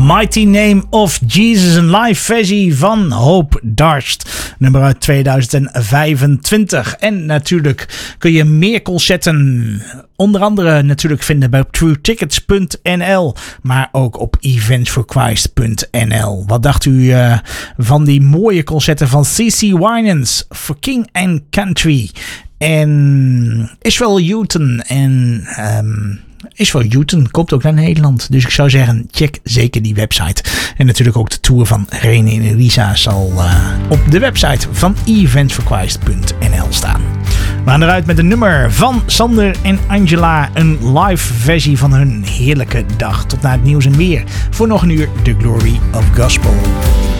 Mighty Name of Jesus, een live versie van Hope Darst, nummer uit 2025. En natuurlijk kun je meer concerten onder andere natuurlijk vinden bij truetickets.nl, maar ook op eventsforchrist.nl. Wat dacht u van die mooie concerten van CeCe Winans for King and Country en Israel Houghton en Israel Houghton komt ook naar Nederland. Dus ik zou zeggen, check zeker die website. En natuurlijk ook de tour van René en Elisa zal op de website van eventsforchrist.nl staan. We gaan eruit met een nummer van Sander en Angela. Een live versie van hun heerlijke dag. Tot na het nieuws en weer. Voor nog een uur The Glory of Gospel.